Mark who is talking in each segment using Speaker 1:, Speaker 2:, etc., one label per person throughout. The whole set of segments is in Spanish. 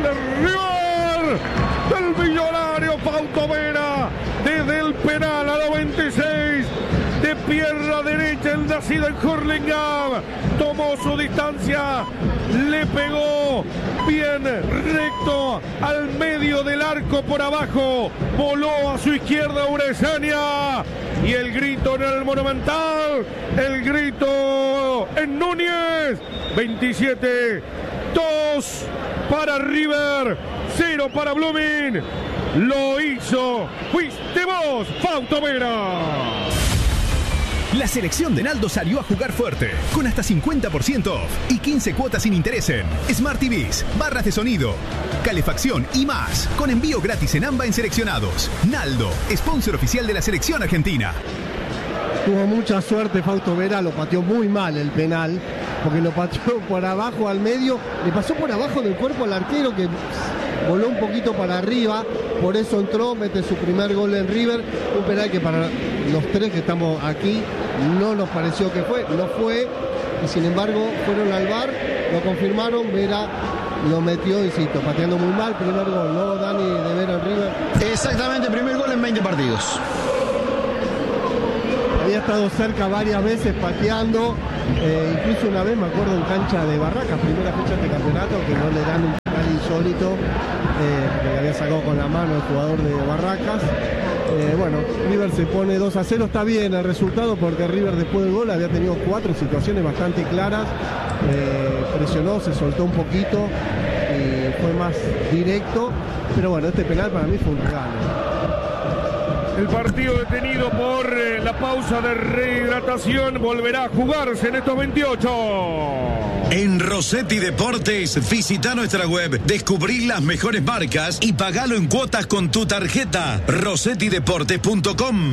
Speaker 1: de River, del millonario Fausto Vera, desde el penal a 96, de pierna derecha, el nacido en Hurlingham, tomó su distancia, le pegó bien recto al medio del arco por abajo, voló a su izquierda Ureseña, y el grito en el Monumental, el grito en Núñez, 27, 2 para River, 0 para Blooming, lo hizo, fuiste vos, Fausto Vera.
Speaker 2: La selección de Naldo salió a jugar fuerte, con hasta 50% off y 15 cuotas sin interés en Smart TVs, barras de sonido, calefacción y más, con envío gratis en AMBA en seleccionados. Naldo, sponsor oficial de la selección argentina.
Speaker 3: Tuvo mucha suerte Fausto Vera, lo pateó muy mal el penal, porque lo pateó por abajo al medio, le pasó por abajo del cuerpo al arquero que voló un poquito para arriba, por eso entró, mete su primer gol en River, un penal que para los tres que estamos aquí no nos pareció que fue, no fue, y sin embargo fueron al VAR, lo confirmaron, Vera lo metió, insisto, pateando muy mal, primer gol, ¿no, Dani, de Vera en River?
Speaker 4: Exactamente, primer gol en 20 partidos.
Speaker 3: Había estado cerca varias veces pateando, incluso una vez me acuerdo en cancha de Barracas, primera fecha de campeonato, que no le dan un penal insólito, porque había sacado con la mano el jugador de Barracas. Bueno, River se pone 2-0, está bien el resultado porque River después del gol había tenido 4 situaciones bastante claras, presionó, se soltó un poquito y fue más directo, pero bueno, este penal para mí fue un regalo.
Speaker 1: El partido detenido por la pausa de rehidratación volverá a jugarse en estos 28.
Speaker 5: En Rossetti Deportes, visita nuestra web, descubrí las mejores marcas y pagalo en cuotas con tu tarjeta. rossettideportes.com.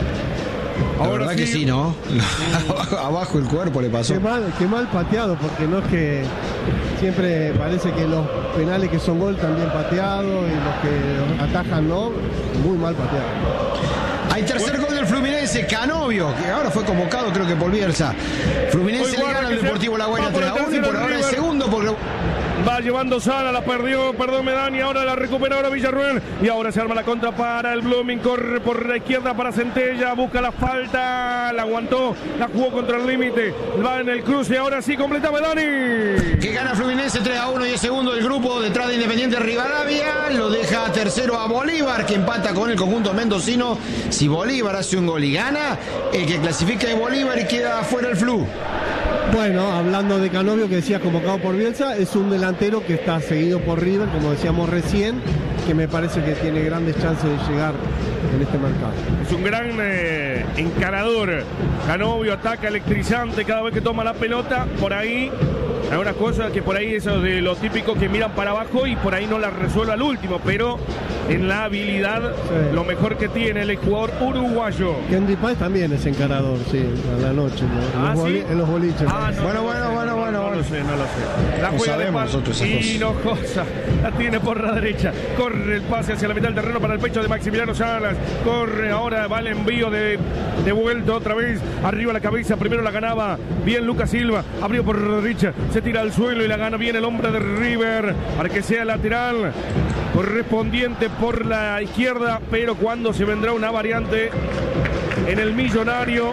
Speaker 4: La verdad que sí, ¿no? Abajo el cuerpo le pasó.
Speaker 3: Qué mal pateado, porque no es que siempre parece que los penales que son gol también pateados y los que atajan no, muy mal pateado.
Speaker 4: Hay tercer gol del Fluminense, Canovio, que ahora fue convocado creo que por Bielsa. Fluminense le gana al Deportivo La Guaira 3-1 y por ahora el segundo porque...
Speaker 1: Va llevando Sala, la perdió, perdón Medani, ahora la recupera ahora Villarruel y ahora se arma la contra para el Blooming, corre por la izquierda para Centella, busca la falta, la aguantó, la jugó contra el límite, va en el cruce, ahora sí completa Medani.
Speaker 4: Que gana Fluminense 3-1 y es segundo del grupo detrás de Independiente Rivadavia, lo deja tercero a Bolívar que empata con el conjunto mendocino. Si Bolívar hace un gol y gana, el que clasifica es Bolívar y queda fuera el Flu.
Speaker 3: Bueno, hablando de Canovio que decía convocado por Bielsa, es un delantero que está seguido por River, como decíamos recién, que me parece que tiene grandes chances de llegar en este mercado.
Speaker 1: Es un gran encarador. Canovio ataca electrizante cada vez que toma la pelota, por ahí hay unas cosas que por ahí eso de lo típico que miran para abajo y por ahí no las resuelve al último, pero en la habilidad sí, lo mejor que tiene el jugador uruguayo.
Speaker 3: Henry Páez también es encarador, sí, a la noche, ¿no?
Speaker 1: ¿Sí?
Speaker 3: En los boliches.
Speaker 1: Bueno. No lo sé. La juega de paz Hinojosa, la tiene por la derecha, corre el pase hacia la mitad del terreno para el pecho de Maximiliano Salas, corre ahora, va el envío de vuelta otra vez, arriba la cabeza, primero la ganaba bien Lucas Silva, abrió por Richard, se tira al suelo y la gana bien el hombre de River, para que sea lateral, correspondiente por la izquierda, pero cuando se vendrá una variante en el Millonario,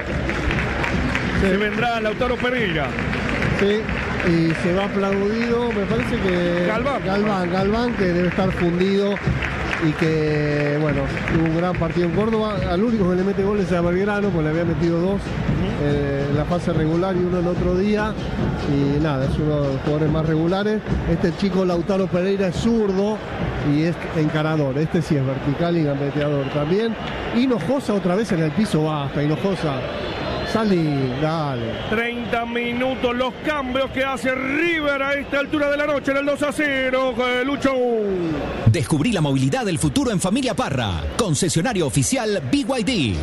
Speaker 1: sí, se vendrá Lautaro Pereira.
Speaker 3: Sí, y se va aplaudido, me parece que Galván, que debe estar fundido y que, bueno, tuvo un gran partido en Córdoba. Al único que le mete goles es a Belgrano, pues le había metido 2 en la fase regular y uno el otro día. Y nada, es uno de los jugadores más regulares. Este chico Lautaro Pereira es zurdo y es encarador. Este sí es vertical y gambeteador también. Hinojosa otra vez en el piso, basta, Hinojosa. Salí, dale.
Speaker 1: 30 minutos los cambios que hace River a esta altura de la noche en el 2-0, Lucho.
Speaker 2: Descubrí la movilidad del futuro en Familia Parra, concesionario oficial BYD.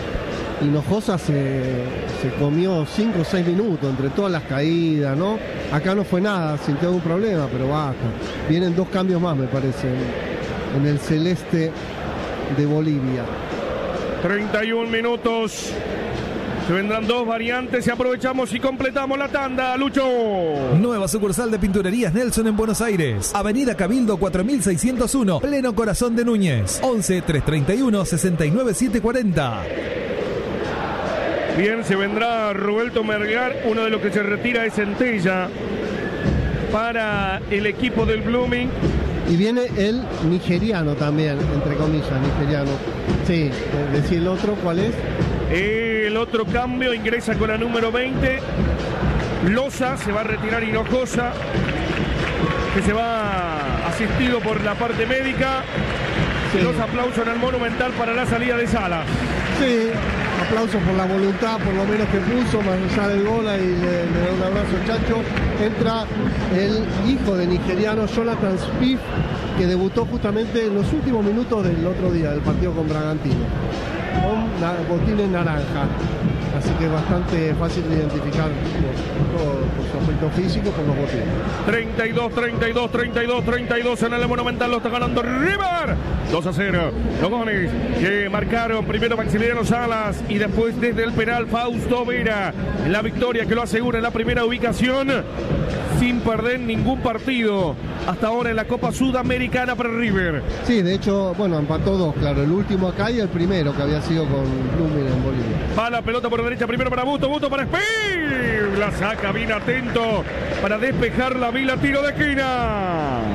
Speaker 3: Hinojosa se comió 5 o 6 minutos entre todas las caídas, ¿no? Acá no fue nada, sintió algún problema, pero basta. Vienen 2 cambios más, me parece, en el celeste de Bolivia.
Speaker 1: 31 minutos. Se vendrán dos variantes y aprovechamos y completamos la tanda, Lucho.
Speaker 6: Nueva sucursal de Pinturerías Nelson en Buenos Aires. Avenida Cabildo 4601, pleno corazón de Núñez. 11 331 69 740.
Speaker 1: Bien, se vendrá Roberto Melgar, uno de los que se retira es Centella para el equipo del Blooming.
Speaker 3: Y viene el nigeriano también, entre comillas, nigeriano. Sí, decir el otro, ¿cuál es?
Speaker 1: El otro cambio ingresa con la número 20. Loza, se va a retirar Hinojosa, que se va asistido por la parte médica. Sí. Los aplausos en el Monumental para la salida de Salas.
Speaker 3: Sí, aplausos por la voluntad, por lo menos que puso, más allá del gol, y le da un abrazo Chacho. Entra el hijo de nigeriano, Jonathan Spieth, que debutó justamente en los últimos minutos del otro día, del partido con Bragantino, con botines naranja. Así que es bastante fácil de identificar por su aspecto físico, por los botines.
Speaker 1: 32 en el Monumental, lo está ganando River. 2-0. Los goles que marcaron primero Maximiliano Salas y después desde el penal Fausto Vera. La victoria que lo asegura en la primera ubicación sin perder ningún partido hasta ahora en la Copa Sudamericana para River.
Speaker 3: Sí, de hecho, bueno, empató dos, claro. El último acá y el primero que había sido con Blooming en Bolivia.
Speaker 1: Va la pelota por derecha, primero para Busto para Spieth. La saca bien atento para despejar la vila, tiro de esquina.